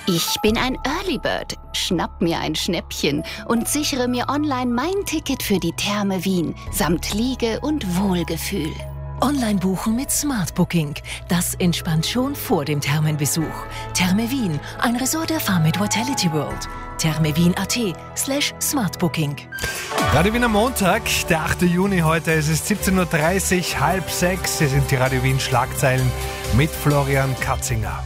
Ich bin ein Early Bird, schnapp mir ein Schnäppchen und sichere mir online mein Ticket für die Therme Wien, samt Liege und Wohlgefühl. Online buchen mit Smart Booking. Das entspannt schon vor dem Thermenbesuch. Therme Wien, ein Resort der Farmit Vitality World. thermewien.at/smartbooking. Radio Wien am Montag, der 8. Juni heute. Es ist 17.30 Uhr, 5:30. Hier sind die Radio Wien Schlagzeilen mit Florian Katzinger.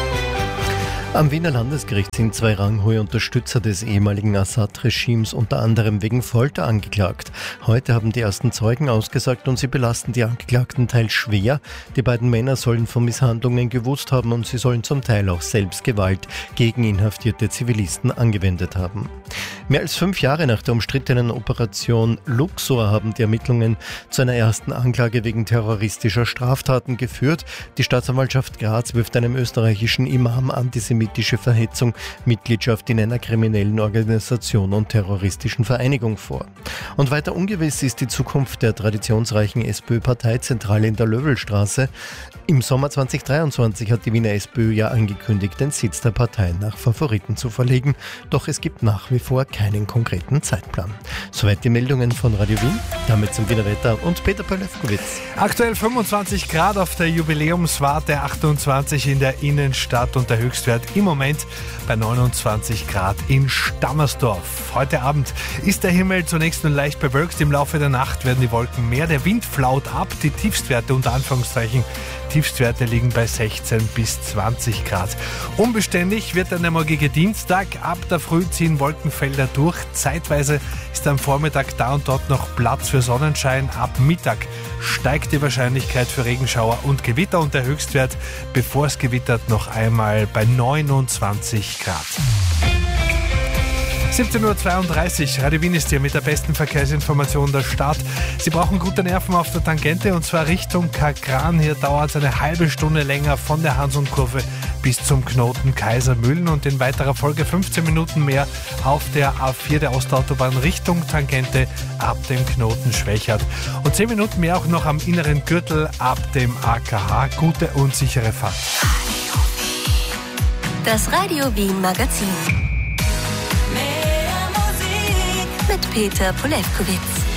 Am Wiener Landesgericht sind 2 ranghohe Unterstützer des ehemaligen Assad-Regimes unter anderem wegen Folter angeklagt. Heute haben die ersten Zeugen ausgesagt und sie belasten die Angeklagten teils schwer. Die beiden Männer sollen von Misshandlungen gewusst haben und sie sollen zum Teil auch selbst Gewalt gegen inhaftierte Zivilisten angewendet haben. Mehr als 5 Jahre nach der umstrittenen Operation Luxor haben die Ermittlungen zu einer ersten Anklage wegen terroristischer Straftaten geführt. Die Staatsanwaltschaft Graz wirft einem österreichischen Imam antisemitische Verhetzung, Mitgliedschaft in einer kriminellen Organisation und terroristischen Vereinigung vor. Und weiter ungewiss ist die Zukunft der traditionsreichen SPÖ-Parteizentrale in der Löwelstraße. Im Sommer 2023 hat die Wiener SPÖ ja angekündigt, den Sitz der Partei nach Favoriten zu verlegen. Doch es gibt nach wie vor keinen konkreten Zeitplan. Soweit die Meldungen von Radio Wien. Damit zum Wiener Wetter und Peter Polewkowitz. Aktuell 25 Grad auf der Jubiläumswarte, 28 in der Innenstadt und der Höchstwert im Moment bei 29 Grad in Stammersdorf. Heute Abend ist der Himmel zunächst nur leicht bewölkt. Im Laufe der Nacht werden die Wolken mehr. Der Wind flaut ab. Die Tiefstwerte unter Anführungszeichen Tiefstwerte liegen bei 16 bis 20 Grad. Unbeständig wird dann der morgige Dienstag. Ab der Früh ziehen Wolkenfelder durch. Zeitweise ist am Vormittag da und dort noch Platz für Sonnenschein. Ab Mittag steigt die Wahrscheinlichkeit für Regenschauer und Gewitter und der Höchstwert, bevor es gewittert, noch einmal bei 29 Grad. 17.32 Uhr, Radio Wien ist hier mit der besten Verkehrsinformation der Stadt. Sie brauchen gute Nerven auf der Tangente und zwar Richtung Kagran. Hier dauert es eine halbe Stunde länger von der Hans-und-Kurve bis zum Knoten Kaisermühlen und in weiterer Folge 15 Minuten mehr auf der A4 der Ostautobahn Richtung Tangente ab dem Knoten Schwächert. Und 10 Minuten mehr auch noch am inneren Gürtel ab dem AKH. Gute und sichere Fahrt. Das Radio Wien Magazin. Mit Peter Polewkowitz.